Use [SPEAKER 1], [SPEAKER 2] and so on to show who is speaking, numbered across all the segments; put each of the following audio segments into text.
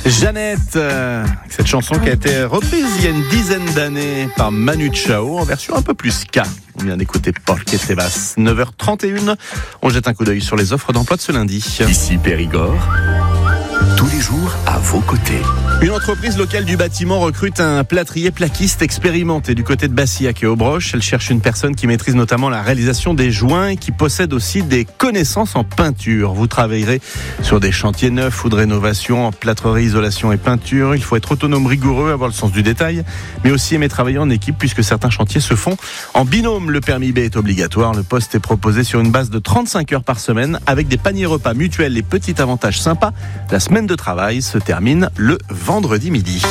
[SPEAKER 1] Jeannette, cette chanson qui a été reprise il y a une dizaine d'années par Manu Chao en version un peu plus ska. On vient d'écouter Porque te vas. 9h31, on jette un coup d'œil sur les offres d'emploi de ce lundi.
[SPEAKER 2] Ici Périgord, tous les jours à vos côtés.
[SPEAKER 1] Une entreprise locale du bâtiment recrute un plâtrier plaquiste expérimenté du côté de Bassillac et Aubroche. Elle cherche une personne qui maîtrise notamment la réalisation des joints et qui possède aussi des connaissances en peinture. Vous travaillerez sur des chantiers neufs ou de rénovation en plâtrerie, isolation et peinture. Il faut être autonome, rigoureux, avoir le sens du détail, mais aussi aimer travailler en équipe puisque certains chantiers se font en binôme. Le permis B est obligatoire. Le poste est proposé sur une base de 35 heures par semaine avec des paniers repas mutuels et petits avantages sympas. La semaine de travail se termine le vendredi midi.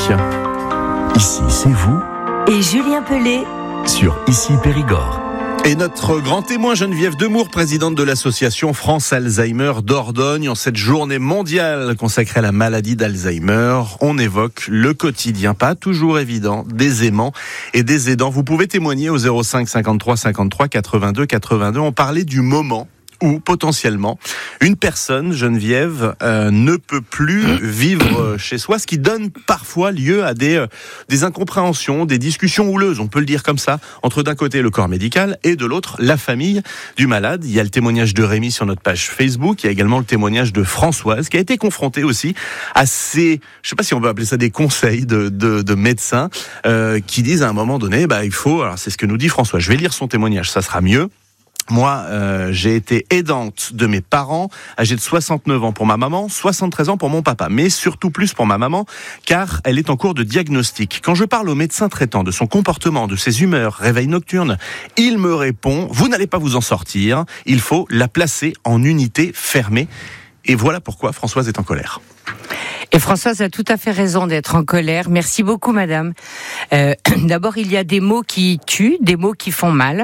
[SPEAKER 2] Ici, c'est vous
[SPEAKER 3] et Julien Pellet
[SPEAKER 2] sur Ici Périgord.
[SPEAKER 1] Et notre grand témoin Geneviève Demour, présidente de l'association France Alzheimer d'Ordogne, en cette journée mondiale consacrée à la maladie d'Alzheimer, on évoque le quotidien, pas toujours évident, des aimants et des aidants. Vous pouvez témoigner au 05 53 53 82 82. On parlait du moment où potentiellement une personne, Geneviève, ne peut plus vivre chez soi, ce qui donne parfois lieu à des incompréhensions, des discussions houleuses, on peut le dire comme ça, entre d'un côté le corps médical et de l'autre la famille du malade. Il y a le témoignage de Rémi sur notre page Facebook, il y a également le témoignage de Françoise qui a été confrontée aussi à ces, je sais pas si on peut appeler ça des conseils de médecins qui disent à un moment donné, il faut, alors c'est ce que nous dit François, je vais lire son témoignage, ça sera mieux. Moi, j'ai été aidante de mes parents, âgée de 69 ans pour ma maman, 73 ans pour mon papa, mais surtout plus pour ma maman, car elle est en cours de diagnostic. Quand je parle au médecin traitant de son comportement, de ses humeurs, réveil nocturne, il me répond « Vous n'allez pas vous en sortir, il faut la placer en unité fermée ». Et voilà pourquoi Françoise est en colère.
[SPEAKER 3] Et Françoise a tout à fait raison d'être en colère. Merci beaucoup, madame. D'abord, il y a des mots qui tuent, des mots qui font mal.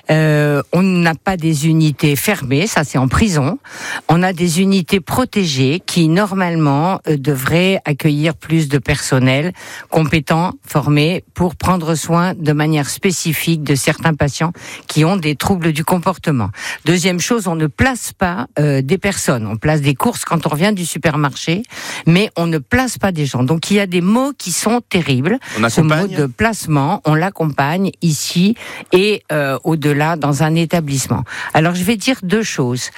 [SPEAKER 3] On n'a pas des unités fermées, ça c'est en prison. On a des unités protégées qui, normalement, devraient accueillir plus de personnel compétent, formé, pour prendre soin de manière spécifique de certains patients qui ont des troubles du comportement. Deuxième chose, on ne place pas des personnes. On place des courses quand on revient du supermarché, mais on ne place pas des gens. Donc il y a des mots qui sont terribles. Ce mot de placement, on l'accompagne ici et au-delà dans un établissement. Alors je vais dire deux choses.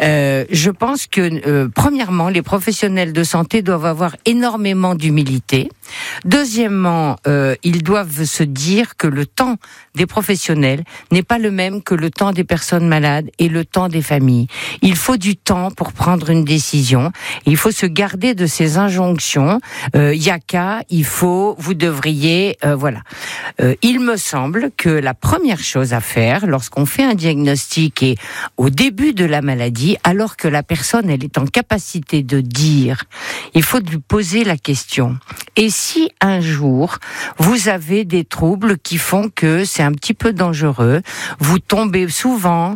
[SPEAKER 3] Je pense que premièrement, les professionnels de santé doivent avoir énormément d'humilité. Deuxièmement, ils doivent se dire que le temps des professionnels n'est pas le même que le temps des personnes malades et le temps des familles. Il faut du temps pour prendre une décision. Il faut se garder de ces injonctions. Yaka, il faut, vous devriez, voilà. Il me semble que la première chose à faire lorsqu'on fait un diagnostic et au début de la maladie, alors que la personne elle est en capacité de dire, il faut lui poser la question. Et si un jour vous avez des troubles qui font que c'est un petit peu dangereux, vous tombez souvent,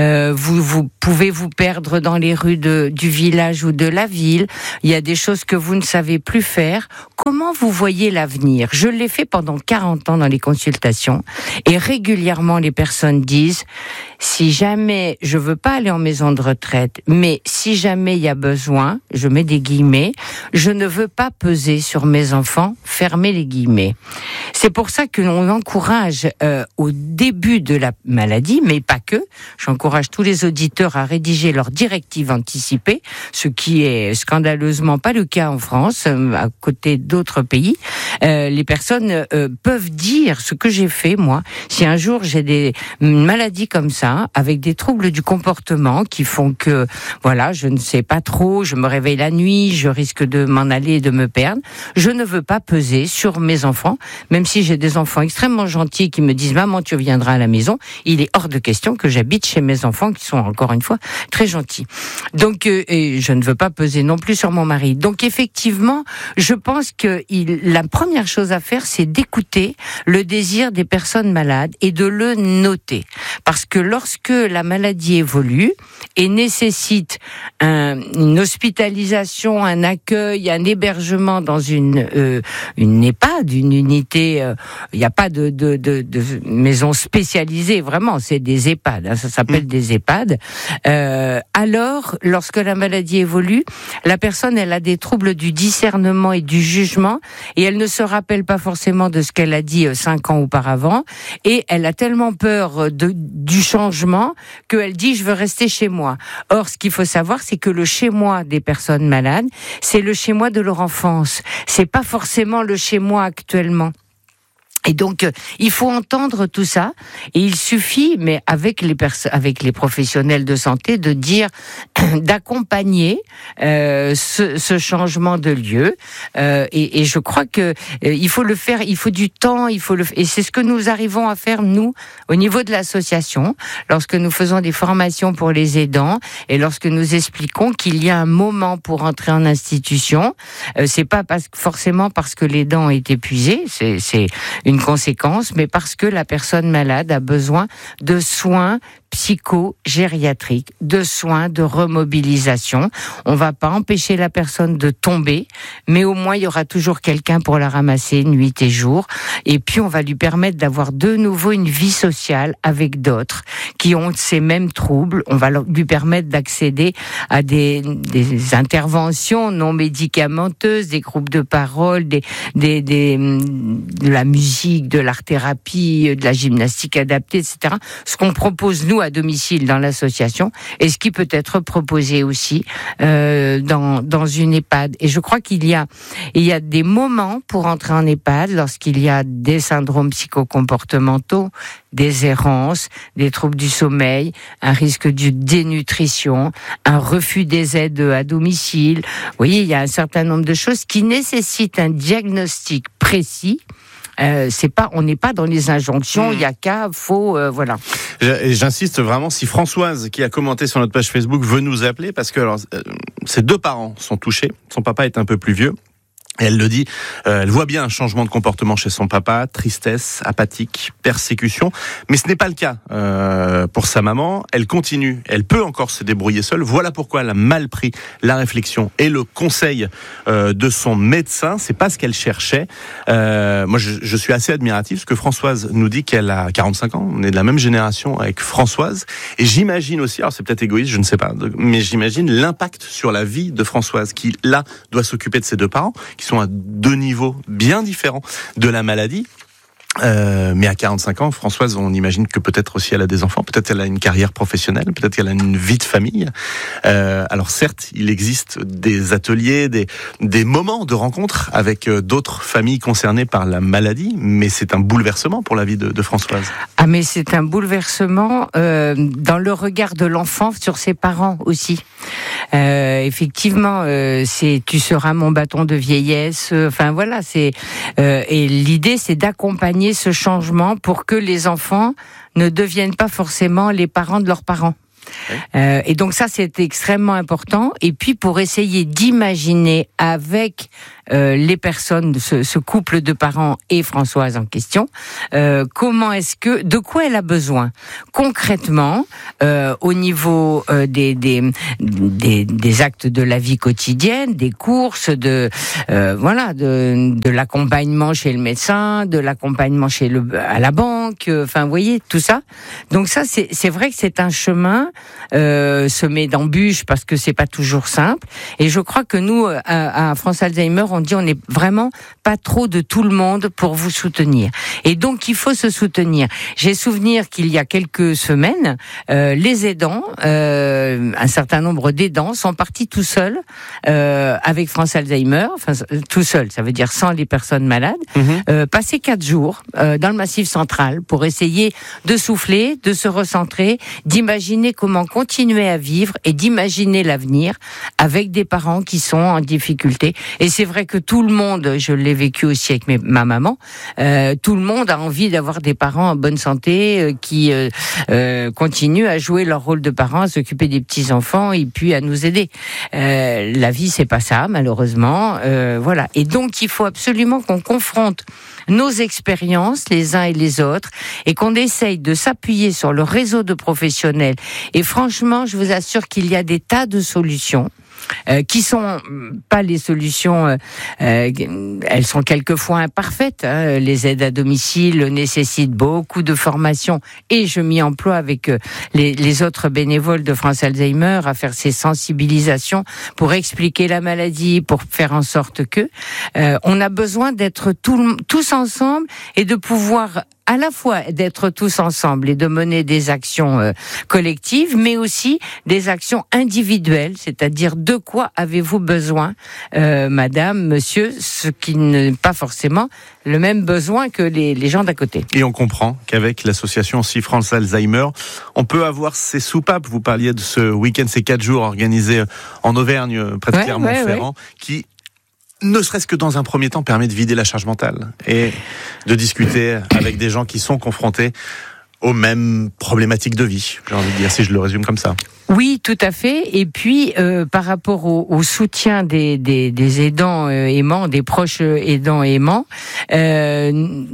[SPEAKER 3] vous pouvez vous perdre dans les rues du village ou de la ville, il y a des choses que vous ne savez plus faire, comment vous voyez l'avenir ? Je l'ai fait pendant 40 ans dans les consultations et régulièrement les personnes disent si jamais je veux pas aller en maison de retraite, mais si jamais il y a besoin, je mets des guillemets, je ne veux pas peser sur mes enfants, fermez les guillemets. C'est pour ça que l'on encourage au début de la maladie, mais pas que. J'encourage tous les auditeurs à rédiger leurs directives anticipées, ce qui est scandaleusement pas le cas en France, à côté d'autres pays. Les personnes peuvent dire ce que j'ai fait, moi. Si un jour j'ai une maladie comme ça, avec des troubles du comportement qui font que, voilà, je ne sais pas trop, je me réveille la nuit, je risque de m'en aller et de me perdre, je ne veux pas peser sur mes enfants, même si j'ai des enfants extrêmement gentils qui me disent « Maman, tu reviendras à la maison », il est hors de question que j'habite chez mes enfants qui sont, encore une fois, très gentils. Donc, et je ne veux pas peser non plus sur mon mari. Donc, effectivement, je pense que la première première chose à faire, c'est d'écouter le désir des personnes malades et de le noter. Parce que lorsque la maladie évolue et nécessite une hospitalisation, un accueil, un hébergement dans une EHPAD, une unité, il n'y a pas de maison spécialisée, vraiment, c'est des EHPAD, hein, ça s'appelle des EHPAD. Alors, lorsque la maladie évolue, la personne, elle a des troubles du discernement et du jugement, et elle ne se rappelle pas forcément de ce qu'elle a dit 5 ans auparavant, et elle a tellement peur du changement qu'elle dit « je veux rester chez moi ». Or, ce qu'il faut savoir, c'est que le chez-moi des personnes malades, c'est le chez-moi de leur enfance. C'est pas forcément le chez-moi actuellement. Et donc, il faut entendre tout ça, et il suffit, mais avec les professionnels de santé, de dire, d'accompagner ce changement de lieu. Et je crois que il faut le faire. Il faut du temps. Et c'est ce que nous arrivons à faire nous au niveau de l'association, lorsque nous faisons des formations pour les aidants et lorsque nous expliquons qu'il y a un moment pour entrer en institution. C'est pas forcément parce que l'aidant est épuisé. C'est une conséquence, mais parce que la personne malade a besoin de soins psycho-gériatriques, de soins de remobilisation. On va pas empêcher la personne de tomber, mais au moins il y aura toujours quelqu'un pour la ramasser nuit et jour. Et puis on va lui permettre d'avoir de nouveau une vie sociale avec d'autres qui ont ces mêmes troubles. On va lui permettre d'accéder à des interventions non médicamenteuses, des groupes de parole, de la musique, de l'art-thérapie, de la gymnastique adaptée, etc. Ce qu'on propose nous à domicile dans l'association et ce qui peut être proposé aussi dans une EHPAD. Et je crois qu'il y a des moments pour entrer en EHPAD lorsqu'il y a des syndromes psychocomportementaux, des errances, des troubles du sommeil, un risque de dénutrition, un refus des aides à domicile. Vous voyez, il y a un certain nombre de choses qui nécessitent un diagnostic précis. On n'est pas dans les injonctions, il y a qu'à, voilà.
[SPEAKER 1] J'insiste vraiment, si Françoise, qui a commenté sur notre page Facebook, veut nous appeler, parce que ses 2 parents sont touchés, son papa est un peu plus vieux. Et elle le dit, elle voit bien un changement de comportement chez son papa, tristesse, apathique, persécution, mais ce n'est pas le cas pour sa maman. Elle continue, elle peut encore se débrouiller seule. Voilà pourquoi elle a mal pris la réflexion et le conseil de son médecin. C'est pas ce qu'elle cherchait. Moi, je suis assez admiratif parce que Françoise nous dit qu'elle a 45 ans. On est de la même génération avec Françoise, et j'imagine aussi, alors c'est peut-être égoïste, je ne sais pas, mais j'imagine l'impact sur la vie de Françoise qui là doit s'occuper de ses 2 parents. Qui sont à 2 niveaux bien différents de la maladie. Mais à 45 ans, Françoise, on imagine que peut-être aussi elle a des enfants, peut-être elle a une carrière professionnelle, peut-être qu'elle a une vie de famille. Alors certes, il existe des ateliers, des moments de rencontre avec d'autres familles concernées par la maladie, mais c'est un bouleversement pour la vie de Françoise.
[SPEAKER 3] Ah, mais c'est un bouleversement dans le regard de l'enfant sur ses parents aussi. Effectivement, c'est tu seras mon bâton de vieillesse. Enfin voilà, et l'idée c'est d'accompagner ce changement pour que les enfants ne deviennent pas forcément les parents de leurs parents. Et donc ça c'est extrêmement important. Et puis pour essayer d'imaginer avec les personnes, ce couple de parents et Françoise en question, de quoi elle a besoin concrètement au niveau des actes de la vie quotidienne, des courses, de l'accompagnement chez le médecin, de l'accompagnement à la banque, enfin vous voyez tout ça. Donc ça c'est vrai que c'est un chemin semé d'embûches parce que c'est pas toujours simple. Et je crois que nous à France Alzheimer on dit on n'est vraiment pas trop de tout le monde pour vous soutenir. Et donc il faut se soutenir. J'ai souvenir qu'il y a quelques semaines, les aidants, un certain nombre d'aidants sont partis tout seuls avec France Alzheimer, enfin tout seuls, ça veut dire sans les personnes malades, passer 4 jours dans le Massif central pour essayer de souffler, de se recentrer, d'imaginer comment continuer à vivre et d'imaginer l'avenir avec des parents qui sont en difficulté. Et c'est vrai vrai que tout le monde, je l'ai vécu aussi avec ma maman, tout le monde a envie d'avoir des parents en bonne santé qui continuent à jouer leur rôle de parents, à s'occuper des petits-enfants et puis à nous aider. La vie, c'est pas ça, malheureusement. Voilà. Et donc, il faut absolument qu'on confronte nos expériences, les uns et les autres, et qu'on essaye de s'appuyer sur le réseau de professionnels. Et franchement, je vous assure qu'il y a des tas de solutions. Qui sont pas les solutions, elles sont quelquefois imparfaites. Les aides à domicile nécessitent beaucoup de formation et je m'y emploie avec les autres bénévoles de France Alzheimer à faire ces sensibilisations pour expliquer la maladie, pour faire en sorte que on a besoin d'être tous ensemble et de pouvoir à la fois d'être tous ensemble et de mener des actions collectives, mais aussi des actions individuelles, c'est-à-dire de quoi avez-vous besoin, madame, monsieur, ce qui n'est pas forcément le même besoin que les gens d'à côté.
[SPEAKER 1] Et on comprend qu'avec l'association aussi France Alzheimer, on peut avoir ces soupapes. Vous parliez de ce week-end, ces 4 jours organisés en Auvergne, près de Clermont-Ferrand, qui ne serait-ce que dans un premier temps, permet de vider la charge mentale et de discuter avec des gens qui sont confrontés aux mêmes problématiques de vie, j'ai envie de dire, si je le résume comme ça.
[SPEAKER 3] Oui, tout à fait. Et puis, par rapport au soutien des aidants aimants, des proches aidants aimants, un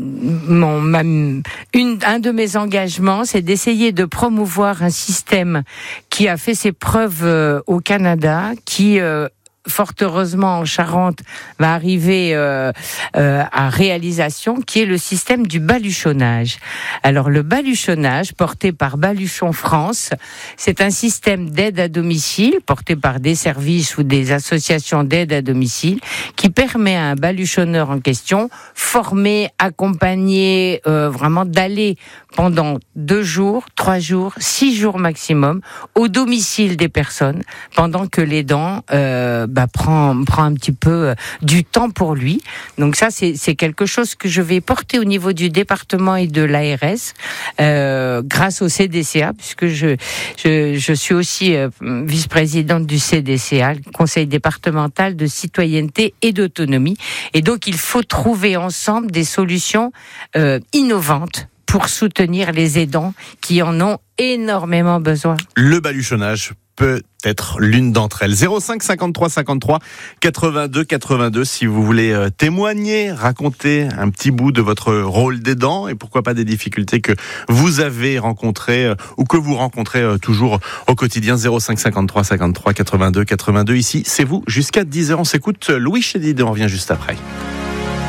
[SPEAKER 3] de mes engagements, c'est d'essayer de promouvoir un système qui a fait ses preuves au Canada, qui fort heureusement en Charente va arriver à réalisation, qui est le système du baluchonnage. Alors le baluchonnage, porté par Baluchon France, c'est un système d'aide à domicile porté par des services ou des associations d'aide à domicile qui permet à un baluchonneur en question, formé, accompagné, vraiment d'aller pendant 2 jours, 3 jours, 6 jours maximum au domicile des personnes pendant que l'aidant prend un petit peu du temps pour lui. Donc ça, c'est quelque chose que je vais porter au niveau du département et de l'ARS grâce au CDCA, puisque je suis aussi vice-présidente du CDCA, le Conseil départemental de citoyenneté et d'autonomie. Et donc, il faut trouver ensemble des solutions innovantes pour soutenir les aidants qui en ont énormément besoin.
[SPEAKER 1] Le baluchonnage peut être l'une d'entre elles. 05 53 53 82 82 si vous voulez témoigner, raconter un petit bout de votre rôle d'aidant et pourquoi pas des difficultés que vous avez rencontrées ou que vous rencontrez toujours au quotidien. 05 53 53 82 82. Ici, c'est vous jusqu'à 10h. On s'écoute Louis Chédid et on revient juste après.